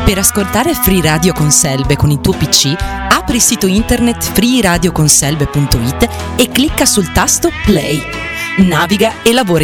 Per ascoltare Free Radio con Selbe con il tuo PC, apri il sito internet freeradioconselbe.it e clicca sul tasto Play. Naviga e lavora